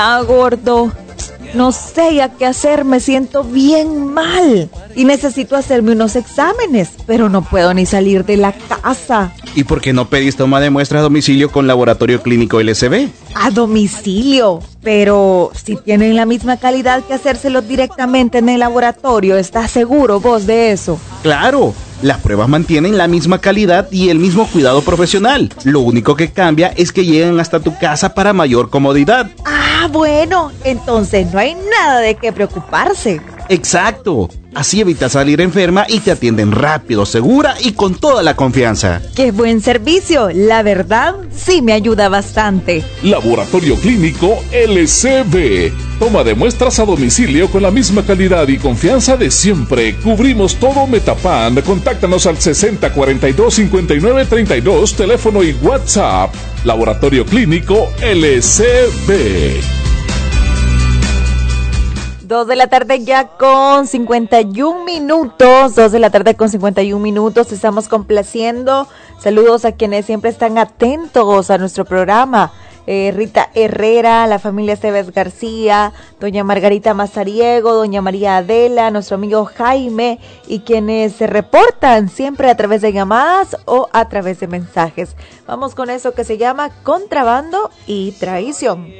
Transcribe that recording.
gordo. No sé ya qué hacer, me siento bien mal y necesito hacerme unos exámenes, pero no puedo ni salir de la casa. ¿Y por qué no pedís toma de muestra a domicilio con Laboratorio Clínico LSB? A domicilio, pero si tienen la misma calidad que hacérselo directamente en el laboratorio, ¿estás seguro vos de eso? ¡Claro! Las pruebas mantienen la misma calidad y el mismo cuidado profesional. Lo único que cambia es que llegan hasta tu casa para mayor comodidad. Ah, bueno, entonces no hay nada de qué preocuparse. ¡Exacto! Así evitas salir enferma y te atienden rápido, segura y con toda la confianza. ¡Qué buen servicio! La verdad, sí me ayuda bastante. Laboratorio Clínico LCB. Toma de muestras a domicilio con la misma calidad y confianza de siempre. Cubrimos todo Metapan. Contáctanos al 6042-5932, teléfono y WhatsApp. Laboratorio Clínico LCB. 2 de la tarde ya con 51 minutos, 2 de la tarde con 51 minutos, estamos complaciendo, saludos a quienes siempre están atentos a nuestro programa, Rita Herrera, la familia Esteves García, doña Margarita Mazariego, doña María Adela, nuestro amigo Jaime y quienes se reportan siempre a través de llamadas o a través de mensajes. Vamos con eso que se llama Contrabando y Traición.